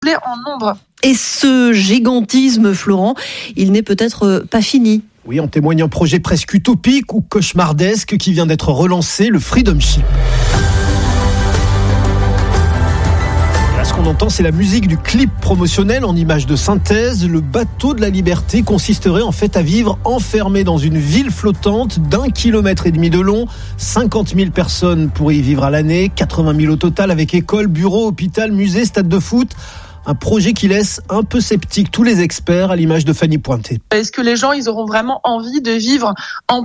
en nombre. Et ce gigantisme, Florent, il n'est peut-être pas fini. Oui, en témoigne un projet presque utopique ou cauchemardesque qui vient d'être relancé, le Freedom Ship. Là, ce qu'on entend, c'est la musique du clip promotionnel en images de synthèse. Le bateau de la liberté consisterait en fait à vivre enfermé dans une ville flottante d'1,5 km de long. 50 000 personnes pourraient y vivre à l'année, 80 000 au total avec école, bureau, hôpital, musée, stade de foot. Un projet qui laisse un peu sceptiques tous les experts, à l'image de Fanny Pointet. Est-ce que les gens, ils auront vraiment envie de vivre empaquetés ?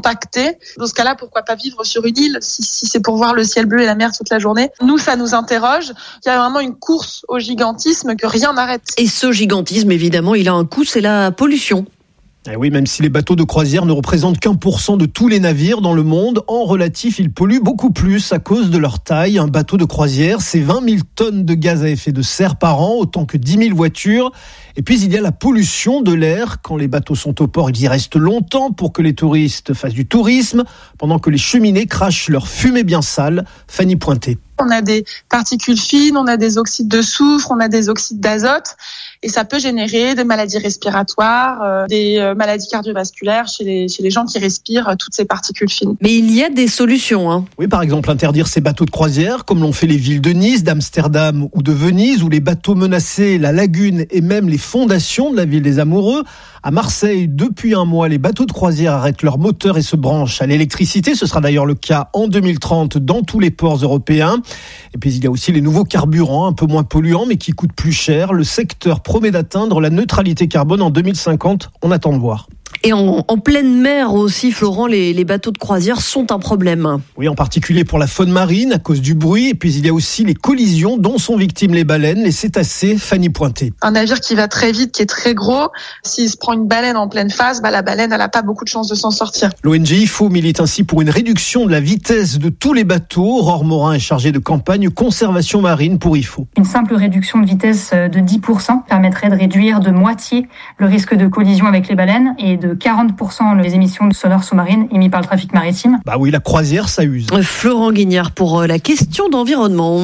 Dans ce cas-là, pourquoi pas vivre sur une île si c'est pour voir le ciel bleu et la mer toute la journée ? Nous, ça nous interroge. Il y a vraiment une course au gigantisme que rien n'arrête. Et ce gigantisme, évidemment, il a un coût, c'est la pollution. Et oui, même si les bateaux de croisière ne représentent qu'1% de tous les navires dans le monde, en relatif, ils polluent beaucoup plus à cause de leur taille. Un bateau de croisière, c'est 20 000 tonnes de gaz à effet de serre par an, autant que 10 000 voitures. Et puis, il y a la pollution de l'air. Quand les bateaux sont au port, ils y restent longtemps pour que les touristes fassent du tourisme, pendant que les cheminées crachent leur fumée bien sale. Fanny Pointet. On a des particules fines, on a des oxydes de soufre, on a des oxydes d'azote. Et ça peut générer des maladies respiratoires, des maladies cardiovasculaires chez les gens qui respirent toutes ces particules fines. Mais il y a des solutions, hein. Oui, par exemple, interdire ces bateaux de croisière, comme l'ont fait les villes de Nice, d'Amsterdam ou de Venise, où les bateaux menaçaient la lagune et même les fondations de la ville des amoureux. À Marseille, depuis un mois, les bateaux de croisière arrêtent leur moteur et se branchent à l'électricité. Ce sera d'ailleurs le cas en 2030 dans tous les ports européens. Et puis il y a aussi les nouveaux carburants, un peu moins polluants, mais qui coûtent plus cher. Le secteur promet d'atteindre la neutralité carbone en 2050. On attend de voir. Et en pleine mer aussi, Florent, les bateaux de croisière sont un problème. Oui, en particulier pour la faune marine, à cause du bruit. Et puis, il y a aussi les collisions dont sont victimes les baleines, les cétacés. Fanny Pointet. Un navire qui va très vite, qui est très gros, s'il se prend une baleine en pleine phase, la baleine, elle n'a pas beaucoup de chances de s'en sortir. L'ONG IFO milite ainsi pour une réduction de la vitesse de tous les bateaux. Aurore Morin est chargée de campagne conservation marine pour IFO. Une simple réduction de vitesse de 10% permettrait de réduire de moitié le risque de collision avec les baleines et de 40% les émissions sonores sous-marines émises par le trafic maritime. Bah oui, la croisière, ça use. Florent Guignard pour la question d'environnement.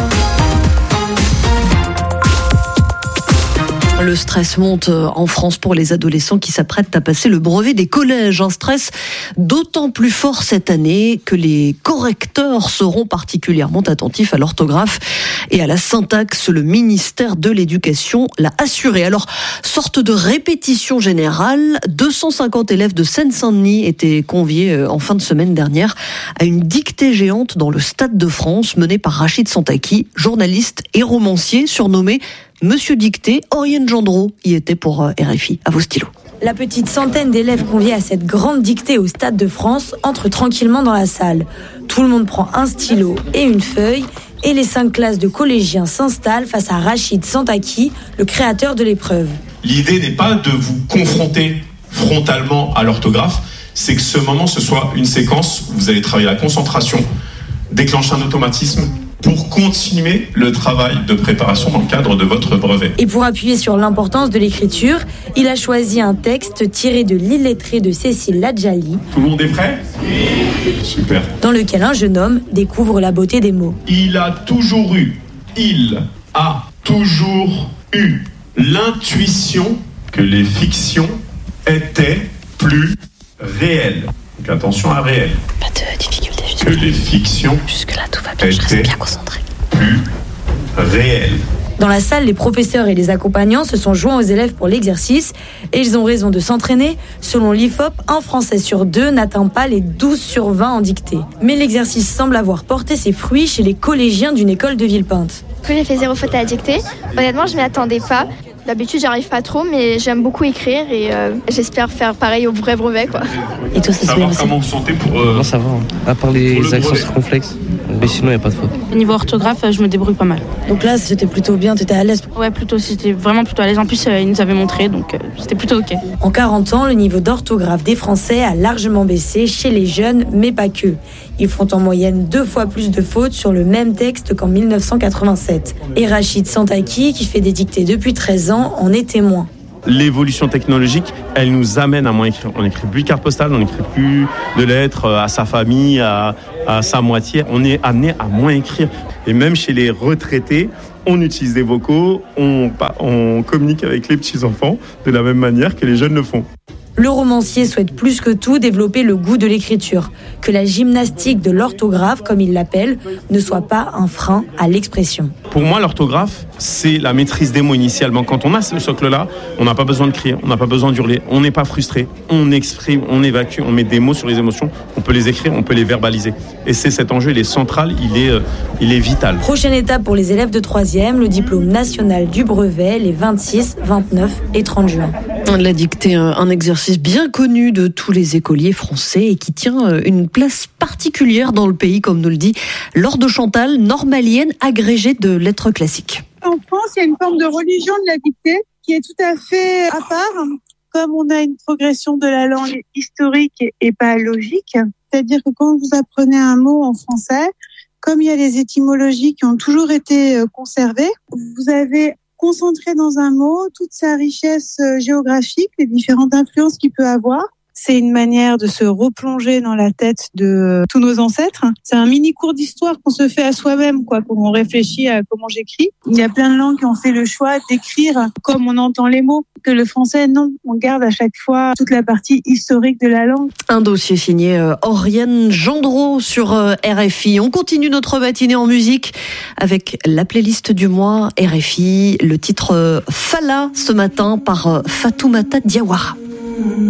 Le stress monte en France pour les adolescents qui s'apprêtent à passer le brevet des collèges. Un stress d'autant plus fort cette année que les correcteurs seront particulièrement attentifs à l'orthographe et à la syntaxe. Le ministère de l'Éducation l'a assuré. Alors, sorte de répétition générale, 250 élèves de Seine-Saint-Denis étaient conviés en fin de semaine dernière à une dictée géante dans le Stade de France menée par Rachid Santaki, journaliste et romancier surnommé Monsieur Dicté. Oriane Gendreau y était pour RFI. À vos stylos. La petite centaine d'élèves conviés à cette grande dictée au Stade de France entre tranquillement dans la salle. Tout le monde prend un stylo et une feuille et les 5 classes de collégiens s'installent face à Rachid Santaki, le créateur de l'épreuve. L'idée n'est pas de vous confronter frontalement à l'orthographe, c'est que ce moment, ce soit une séquence où vous allez travailler la concentration, déclencher un automatisme pour continuer le travail de préparation dans le cadre de votre brevet. Et pour appuyer sur l'importance de l'écriture, il a choisi un texte tiré de l'illettré de Cécile Ladjali. Tout le monde est prêt ? Oui. Super. Dans lequel un jeune homme découvre la beauté des mots. Il a toujours eu l'intuition que les fictions étaient plus réelles. Donc attention à réel. Pas de difficulté. Que les fictions jusque-là, tout va bien, je reste bien concentré. Plus réelles. Dans la salle, les professeurs et les accompagnants se sont joints aux élèves pour l'exercice et ils ont raison de s'entraîner. Selon l'IFOP, un Français sur 2 n'atteint pas les 12 sur 20 en dictée. Mais l'exercice semble avoir porté ses fruits chez les collégiens d'une école de Villepinte. J'ai fait 0 faute à la dictée. Honnêtement, je ne m'y attendais pas. D'habitude, j'arrive pas trop, mais j'aime beaucoup écrire et j'espère faire pareil au vrai brevet, quoi. Et toi, ça se fait aussi. Comment vous sentez pour... Non, ça va. À part les accents circonflexes, mais sinon, il n'y a pas de faute. Niveau orthographe, je me débrouille pas mal. Donc là, c'était plutôt bien, tu étais à l'aise? Ouais, plutôt, c'était vraiment plutôt à l'aise. En plus, ils nous avaient montré, donc c'était plutôt OK. En 40 ans, le niveau d'orthographe des Français a largement baissé chez les jeunes, mais pas que. Ils font en moyenne 2 fois plus de fautes sur le même texte qu'en 1987. Et Rachid Santaki, qui fait des dictées depuis 13 ans, en est témoin. L'évolution technologique, elle nous amène à moins écrire. On n'écrit plus de cartes postales, on n'écrit plus de lettres à sa famille, à sa moitié. On est amené à moins écrire. Et même chez les retraités, on utilise des vocaux, on communique avec les petits-enfants de la même manière que les jeunes le font. Le romancier souhaite plus que tout développer le goût de l'écriture, que la gymnastique de l'orthographe, comme il l'appelle, ne soit pas un frein à l'expression. Pour moi, l'orthographe, c'est la maîtrise des mots initialement. Quand on a ce socle-là, on n'a pas besoin de crier, on n'a pas besoin d'hurler, on n'est pas frustré, on exprime, on évacue, on met des mots sur les émotions, on peut les écrire, on peut les verbaliser. Et c'est cet enjeu, il est central, il est vital. Prochaine étape pour les élèves de 3e, le diplôme national du brevet les 26, 29 et 30 juin. La dictée, un exercice bien connu de tous les écoliers français et qui tient une place particulière dans le pays, comme nous le dit Laure de Chantal, normalienne agrégée de lettres classiques. En France, il y a une forme de religion de la dictée qui est tout à fait à part, comme on a une progression de la langue historique et pas logique. C'est-à-dire que quand vous apprenez un mot en français, comme il y a les étymologies qui ont toujours été conservées, vous avez concentré dans un mot toute sa richesse géographique, les différentes influences qu'il peut avoir. C'est une manière de se replonger dans la tête de tous nos ancêtres. C'est un mini cours d'histoire qu'on se fait à soi-même, quand on réfléchit à comment j'écris. Il y a plein de langues qui ont fait le choix d'écrire comme on entend les mots. Que le français, non. On garde à chaque fois toute la partie historique de la langue. Un dossier signé Oriane Gendreau sur RFI. On continue notre matinée en musique avec la playlist du mois RFI. Le titre Fala ce matin par Fatoumata Diawara.